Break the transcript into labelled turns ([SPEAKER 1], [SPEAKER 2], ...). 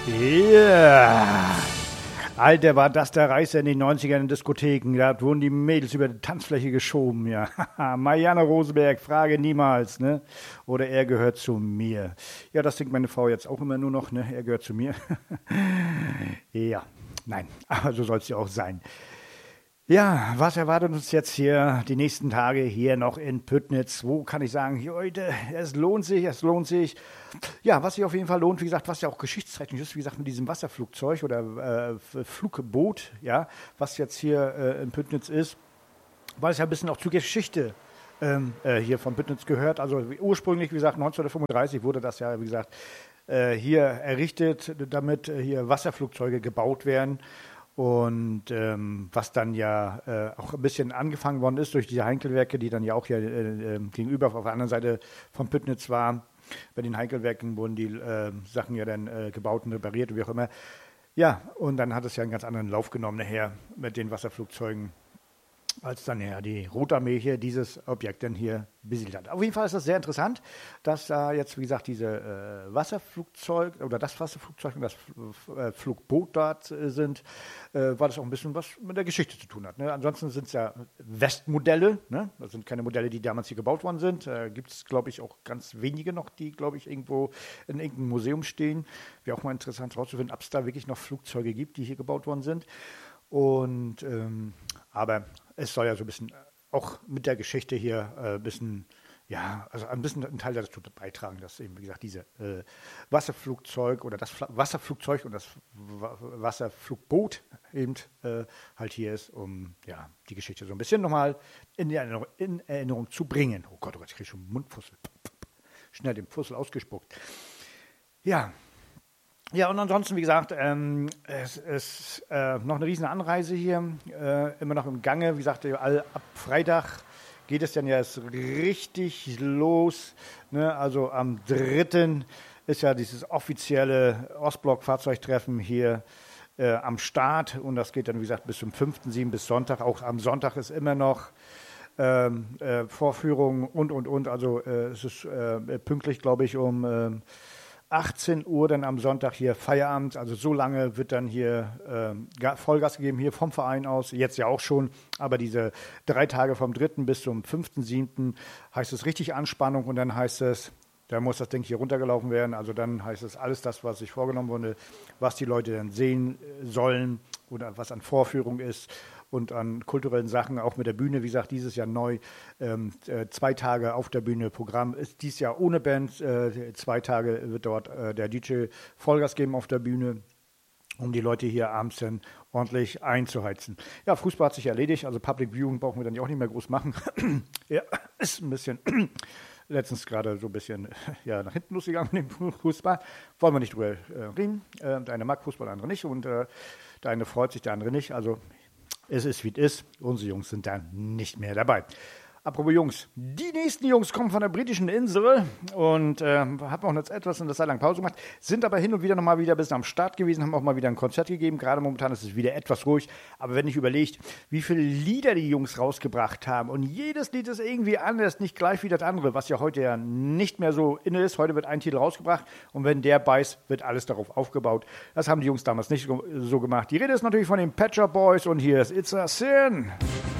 [SPEAKER 1] Ja, Alter, war das der Reißer in den 90ern in Diskotheken. Da wurden die Mädels über die Tanzfläche geschoben, ja. Marianne Rosenberg, Frage niemals, ne? Oder er gehört zu mir. Ja, das denkt meine Frau jetzt auch immer nur noch, ne? Er gehört zu mir. Ja, nein, aber so soll es ja auch sein. Ja, was erwartet uns jetzt hier die nächsten Tage hier noch in Püttnitz? Wo kann ich sagen, hier heute, es lohnt sich, es lohnt sich. Ja, was sich auf jeden Fall lohnt, wie gesagt, was ja auch geschichtsträchtig ist, wie gesagt, mit diesem Wasserflugzeug oder Flugboot, ja, was jetzt hier in Püttnitz ist, weil es ja ein bisschen auch zur Geschichte hier von Püttnitz gehört. Also ursprünglich, wie gesagt, 1935 wurde das ja, wie gesagt, hier errichtet, damit hier Wasserflugzeuge gebaut werden. Und was dann ja auch ein bisschen angefangen worden ist durch diese Heinkelwerke, die dann ja auch hier gegenüber auf der anderen Seite von Püttnitz waren. Bei den Heinkelwerken wurden die Sachen ja dann gebaut und repariert, wie auch immer. Ja, und dann hat es ja einen ganz anderen Lauf genommen nachher mit den Wasserflugzeugen, als dann ja die Rotarmee hier dieses Objekt dann hier besiedelt hat. Auf jeden Fall ist das sehr interessant, dass da jetzt, wie gesagt, diese Wasserflugzeug oder das Wasserflugzeug und das Flugboot dort sind, weil das auch ein bisschen was mit der Geschichte zu tun hat. Ne? Ansonsten sind es ja Westmodelle, ne? Das sind keine Modelle, die damals hier gebaut worden sind. Gibt es, glaube ich, auch ganz wenige noch, die, glaube ich, irgendwo in irgendeinem Museum stehen. Wäre auch mal interessant herauszufinden, ob es da wirklich noch Flugzeuge gibt, die hier gebaut worden sind. Und aber es soll ja so ein bisschen auch mit der Geschichte hier ein bisschen, ja, also ein bisschen ein Teil dazu beitragen, dass eben, wie gesagt, diese Wasserflugzeug oder das Wasserflugzeug und das Wasserflugboot eben halt hier ist, um ja die Geschichte so ein bisschen nochmal in Erinnerung zu bringen. Oh Gott, ich kriege schon Mundfussel. Schnell den Fussel ausgespuckt. Ja. Ja, und ansonsten, wie gesagt, es ist noch eine riesen Anreise hier, immer noch im Gange. Wie gesagt, ab Freitag geht es dann ja erst richtig los. Ne? Also am 3. ist ja dieses offizielle Ostblock-Fahrzeugtreffen hier am Start. Und das geht dann, wie gesagt, bis zum 5.7. bis Sonntag. Auch am Sonntag ist immer noch Vorführung und. Also es ist pünktlich, glaube ich, um 18 Uhr dann am Sonntag hier Feierabend, also so lange wird dann hier Vollgas gegeben, hier vom Verein aus, jetzt ja auch schon, aber diese 3 Tage vom 3. bis zum 5.7. heißt es richtig Anspannung und dann heißt es, da muss das Ding hier runtergelaufen werden, also dann heißt es alles das, was sich vorgenommen wurde, was die Leute dann sehen sollen oder was an Vorführung ist. Und an kulturellen Sachen, auch mit der Bühne, wie gesagt, dieses Jahr neu, 2 Tage auf der Bühne, Programm ist dieses Jahr ohne Band, 2 Tage wird dort der DJ Vollgas geben auf der Bühne, um die Leute hier abends dann ordentlich einzuheizen. Ja, Fußball hat sich erledigt, also Public Viewing brauchen wir dann ja auch nicht mehr groß machen. Ja, ist ein bisschen, letztens gerade so ein bisschen ja, nach hinten losgegangen mit dem Fußball. Wollen wir nicht drüber reden. Der eine mag Fußball, der andere nicht und der eine freut sich, der andere nicht, also es ist, wie es ist. Unsere Jungs sind dann nicht mehr dabei. Apropos Jungs, die nächsten Jungs kommen von der britischen Insel und haben auch jetzt etwas in der Zeit lang Pause gemacht, sind aber hin und wieder nochmal wieder ein bisschen am Start gewesen, haben auch mal wieder ein Konzert gegeben. Gerade momentan ist es wieder etwas ruhig, aber wenn ich überlegt, wie viele Lieder die Jungs rausgebracht haben und jedes Lied ist irgendwie anders, nicht gleich wie das andere, was ja heute ja nicht mehr so inne ist. Heute wird ein Titel rausgebracht und wenn der beißt, wird alles darauf aufgebaut. Das haben die Jungs damals nicht so gemacht. Die Rede ist natürlich von den Pet Shop Boys und hier ist It's a Sin.